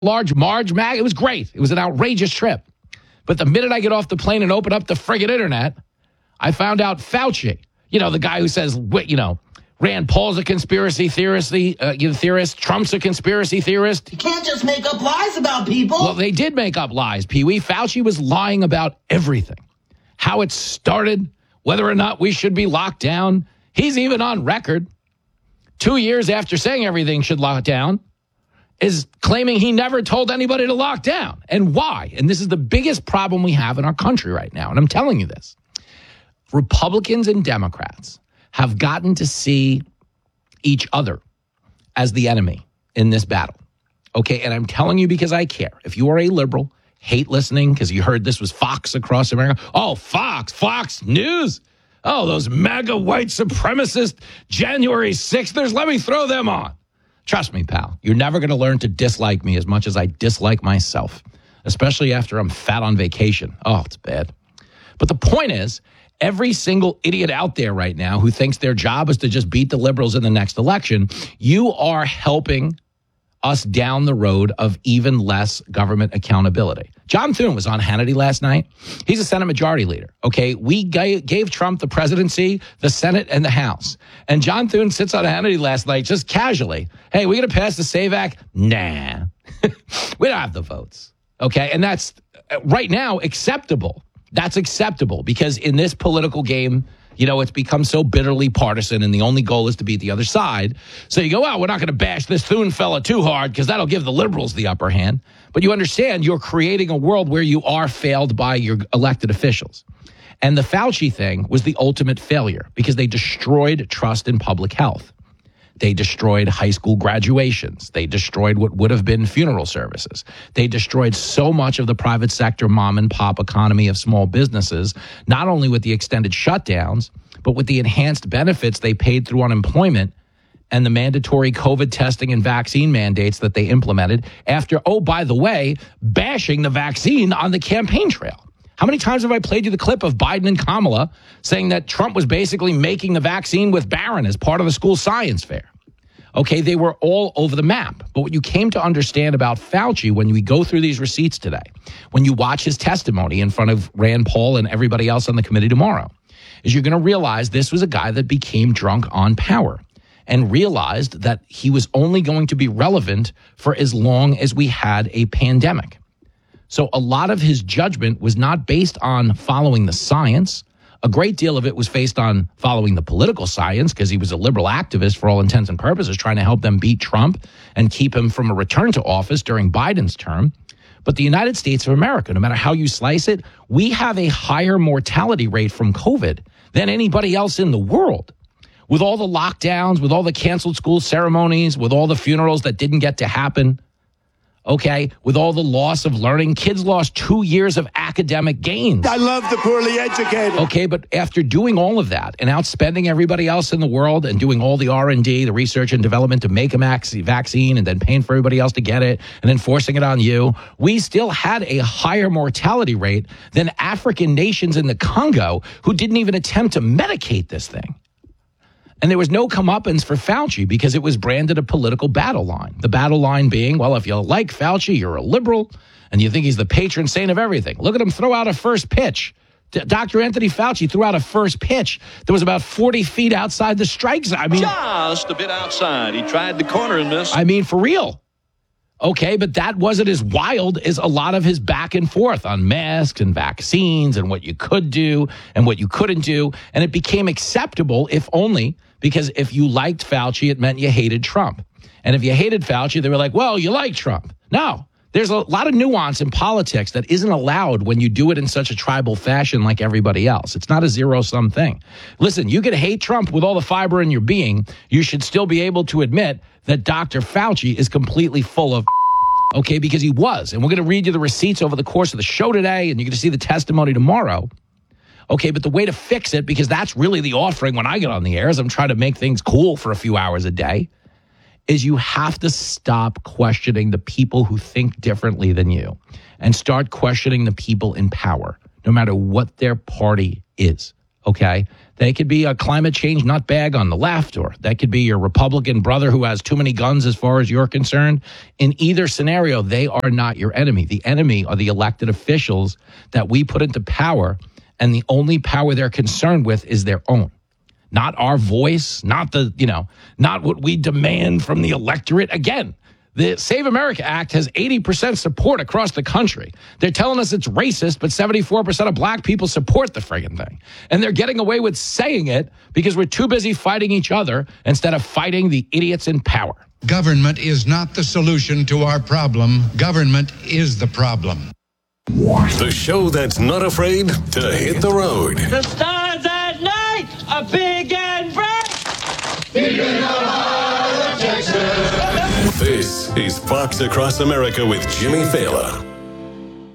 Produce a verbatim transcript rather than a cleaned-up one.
large Marge Mag. It was great. It was an outrageous trip. But the minute I get off the plane and open up the friggin' internet, I found out Fauci, you know, the guy who says, you know, Rand Paul's a conspiracy theorist, the, uh, you know, theorist. Trump's a conspiracy theorist. You can't just make up lies about people. Well, they did make up lies, Pee-wee. Fauci was lying about everything. How it started, whether or not we should be locked down. He's even on record, two years after saying everything should lock down, is claiming he never told anybody to lock down. And why? And this is the biggest problem we have in our country right now. And I'm telling you this. Republicans and Democrats have gotten to see each other as the enemy in this battle. Okay, and I'm telling you because I care. If you are a liberal, hate listening because you heard this was Fox across America. Oh, Fox, Fox News. Oh, those MAGA white supremacist January sixthers. Let me throw them on. Trust me, pal, you're never going to learn to dislike me as much as I dislike myself, especially after I'm fat on vacation. Oh, it's bad. But the point is, every single idiot out there right now who thinks their job is to just beat the liberals in the next election, you are helping us down the road of even less government accountability. John Thune was on Hannity last night. He's a Senate Majority Leader. Okay, we gave, gave Trump the presidency, the Senate, and the House. And John Thune sits on Hannity last night just casually. Hey, we going to pass the SAVE Act? Nah. We don't have the votes. Okay, and that's right now acceptable. That's acceptable because in this political game, you know, it's become so bitterly partisan and the only goal is to beat the other side. So you go, well, we're not going to bash this Thune fella too hard because that'll give the liberals the upper hand. But you understand you're creating a world where you are failed by your elected officials. And the Fauci thing was the ultimate failure because they destroyed trust in public health. They destroyed high school graduations. They destroyed what would have been funeral services. They destroyed so much of the private sector mom and pop economy of small businesses, not only with the extended shutdowns, but with the enhanced benefits they paid through unemployment and the mandatory COVID testing and vaccine mandates that they implemented after, oh, by the way, bashing the vaccine on the campaign trail. How many times have I played you the clip of Biden and Kamala saying that Trump was basically making the vaccine with Barron as part of the school science fair? Okay, they were all over the map. But what you came to understand about Fauci when we go through these receipts today, when you watch his testimony in front of Rand Paul and everybody else on the committee tomorrow, is you're going to realize this was a guy that became drunk on power and realized that he was only going to be relevant for as long as we had a pandemic. So a lot of his judgment was not based on following the science. A great deal of it was based on following the political science because he was a liberal activist for all intents and purposes, trying to help them beat Trump and keep him from a return to office during Biden's term. But the United States of America, no matter how you slice it, we have a higher mortality rate from COVID than anybody else in the world. With all the lockdowns, with all the canceled school ceremonies, with all the funerals that didn't get to happen, okay, with all the loss of learning, kids lost two years of academic gains. I love the poorly educated. Okay, but after doing all of that and outspending everybody else in the world and doing all the R and D, the research and development to make a vaccine and then paying for everybody else to get it and then forcing it on you, we still had a higher mortality rate than African nations in the Congo who didn't even attempt to medicate this thing. And there was no comeuppance for Fauci because it was branded a political battle line. The battle line being, well, if you like Fauci, you're a liberal, and you think he's the patron saint of everything. Look at him throw out a first pitch. D- Doctor Anthony Fauci threw out a first pitch that was about forty feet outside the strike zone. I mean, just a bit outside. He tried the corner and missed. I mean, for real. Okay, but that wasn't as wild as a lot of his back and forth on masks and vaccines and what you could do and what you couldn't do. And it became acceptable, if only because if you liked Fauci, it meant you hated Trump. And if you hated Fauci, they were like, well, you like Trump. No, there's a lot of nuance in politics that isn't allowed when you do it in such a tribal fashion like everybody else. It's not a zero-sum thing. Listen, you can hate Trump with all the fiber in your being. You should still be able to admit that Doctor Fauci is completely full of okay, because he was. And we're going to read you the receipts over the course of the show today, and you're going to see the testimony tomorrow. Okay, but the way to fix it, because that's really the offering when I get on the air, as I'm trying to make things cool for a few hours a day, is you have to stop questioning the people who think differently than you and start questioning the people in power, no matter what their party is. okay? They could be a climate change nutbag on the left, or that could be your Republican brother who has too many guns as far as you're concerned. In either scenario, they are not your enemy. The enemy are the elected officials that we put into power, and the only power they're concerned with is their own. Not our voice, not the, you know, not what we demand from the electorate. Again, the Save America Act has eighty percent support across the country. They're telling us it's racist, but seventy-four percent of black people support the friggin' thing. And they're getting away with saying it because we're too busy fighting each other instead of fighting the idiots in power. Government is not the solution to our problem. Government is the problem. The show that's not afraid to hit the road. The stars at night are big and bright. This is Fox Across America with Jimmy Fallon.